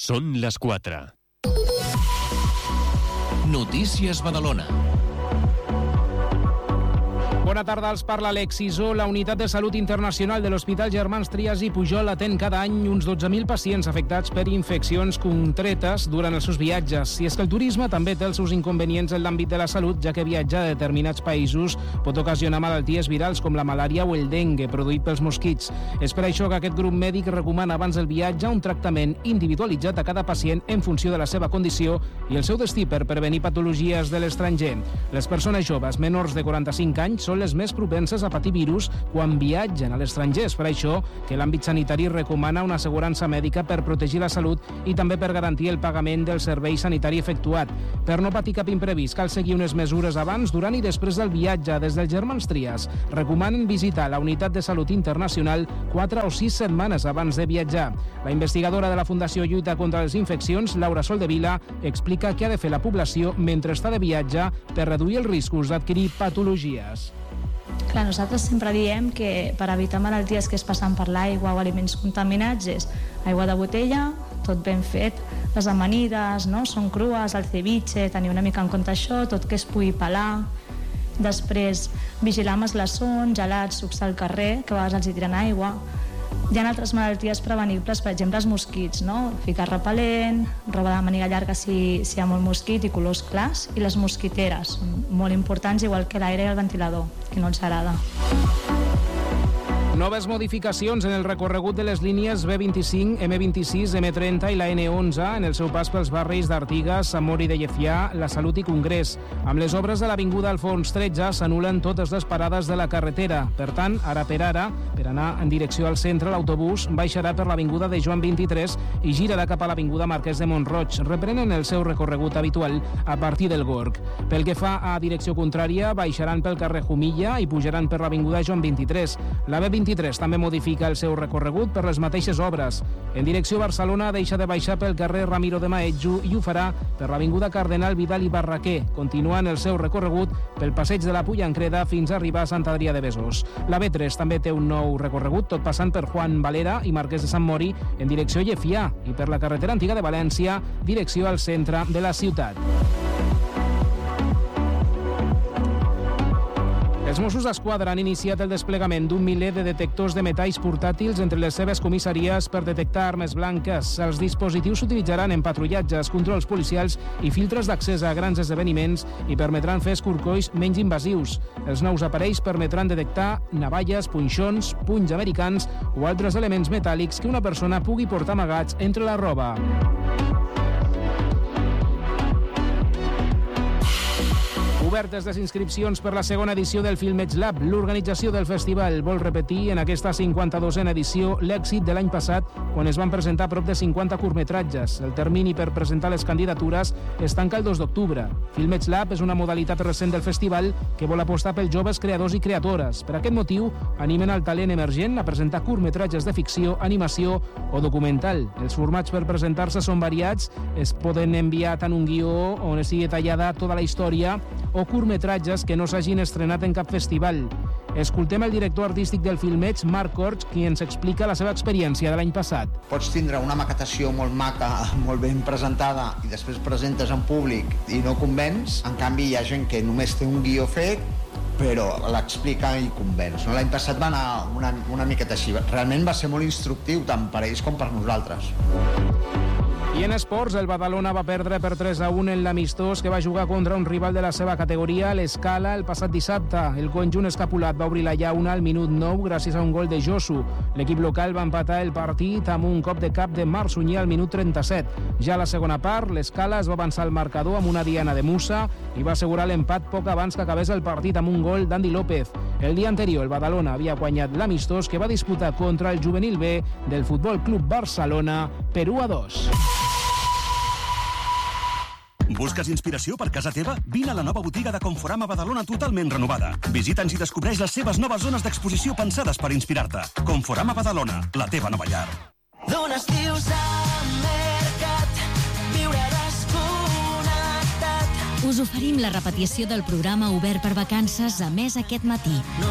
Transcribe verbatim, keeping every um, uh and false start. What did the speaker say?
Són les quatre. Notícies Badalona. Bona tarda, els parla Alex Sisó. La Unitat de Salut Internacional de l'Hospital Germans Trias i Pujol atén cada any uns dotze mil pacients afectats per infeccions contretes durant els seus viatges. I és que el turisme també té els seus inconvenients en l'àmbit de la salut, ja que viatjar a determinats països pot ocasionar malalties virals com la malària o el dengue, produït pels mosquits. És per això que aquest grup mèdic recomana abans del viatge un tractament individualitzat a cada pacient en funció de la seva condició i el seu destí per prevenir patologies de l'estranger. Les persones joves menors de quaranta-cinc anys són les més propenses a patir virus quan viatgen a l'estranger. És per això que l'àmbit sanitari recomana una assegurança mèdica per protegir la salut i també per garantir el pagament del servei sanitari efectuat. Per no patir cap imprevist, cal seguir unes mesures abans, durant i després del viatge. Des del Germans Trias recomanen visitar la Unitat de Salut Internacional quatre o sis setmanes abans de viatjar. La investigadora de la Fundació Lluita contra les Infeccions, Laura Soldevila, explica què ha de fer la població mentre està de viatge per reduir els riscos d'adquirir patologies. Clar, nosaltres sempre diem que per evitar malalties que es passen per l'aigua o aliments contaminats és aigua de botella, tot ben fet, les amanides, no? Són crues, el ceviche, tenir una mica en compte això, tot que es pugui pelar. Després, vigilar amb esglaçons, gelats, sucs al carrer, que a vegades els hi tiren aigua. Hi ha altres malalties prevenibles, per exemple els mosquits, no? Ficar repel·lent, roba de màniga llarga si, si hi ha molt mosquit i colors clars, i les mosquiteres, són molt importants, igual que l'aire i el ventilador, que no ens agrada. Noves modificacions en el recorregut de les línies B vint-i-cinc, M vint-i-sis, M trenta i la N onze en el seu pas pels barris d'Artigas, Sant Mori de Llefià, La Salut i Congrés. Amb les obres de l'Avinguda Alfons tretze s'anulen totes les parades de la carretera. Per tant, ara per ara, per anar en direcció al centre, l'autobús baixarà per l'Avinguda de Joan vint-i-tres i girarà cap a l'Avinguda Marquès de Montroig. Reprenen el seu recorregut habitual a partir del Gorg. Pel que fa a direcció contrària, baixaran pel carrer Jumilla i pujaran per l'Avinguda Joan vint-i-tres. La B vint-i-tres també modifica el seu recorregut per les mateixes obres. En direcció a Barcelona deixa de baixar pel carrer Ramiro de Maeztu i ho farà per l'Avinguda Cardenal Vidal i Barraquer, continuant el seu recorregut pel passeig de la Pullancreda fins a arribar a Sant Adrià de Besòs. La B tres també té un nou recorregut, tot passant per Juan Valera i Marquès de Sant Mori en direcció a Llefià i per la carretera antiga de València, direcció al centre de la ciutat. Els Mossos d'Esquadra han iniciat el desplegament d'un miler de detectors de metalls portàtils entre les seves comissaries per detectar armes blanques. Els dispositius s'utilitzaran en patrullatges, controls policials i filtres d'accés a grans esdeveniments i permetran fer escorcolls menys invasius. Els nous aparells permetran detectar navalles, punxons, punys americans o altres elements metàl·lics que una persona pugui portar amagats entre la roba. Obertes les inscripcions per la segona edició del Filmeig Lab. L'organització del festival vol repetir en aquesta cinquanta-dosena edició l'èxit de l'any passat, quan es van presentar prop de cinquanta curtmetratges. El termini per presentar les candidatures es tanca el dos d'octubre. Filmeig Lab és una modalitat recent del festival que vol apostar pels joves creadors i creadores. Per aquest motiu, animen al talent emergent a presentar curtmetratges de ficció, animació o documental. Els formats per presentar-se són variats. Es poden enviar tant un guió on estigui detallada tota la història o curtmetratges que no s'hagin estrenat en cap festival. Escoltem el director artístic del Filmeig, Marc Corts, qui ens explica la seva experiència de l'any passat. Pots tindre una maquetació molt maca, molt ben presentada, i després presentes en públic i no convenç. En canvi, hi ha gent que només té un guió fet, però l'explica i convenç. L'any passat va anar una, una miqueta així. Realment va ser molt instructiu, tant per ells com per nosaltres. I en esports, el Badalona va perdre per tres a un en l'amistós que va jugar contra un rival de la seva categoria, l'Escala, el passat dissabte. El conjunt escapulat va obrir la llauna al minut nou gràcies a un gol de Josu. L'equip local va empatar el partit amb un cop de cap de Marc Sunyer al minut trenta-set. Ja a la segona part, l'Escala es va avançar al marcador amb una diana de Musa i va assegurar l'empat poc abans que acabés el partit amb un gol d'Andy López. El dia anterior, el Badalona havia guanyat l'amistós que va disputar contra el juvenil B del Futbol Club Barcelona per u a dos. Busques inspiració per casa teva? Vine a la nova botiga de Conforama Badalona totalment renovada. Visita'ns i descobreix les seves noves zones d'exposició pensades per inspirar-te. Conforama Badalona, la teva nova llar. D'un estiu al mercat, viure desconnectat. Us oferim la repetició del programa obert per vacances a més aquest matí.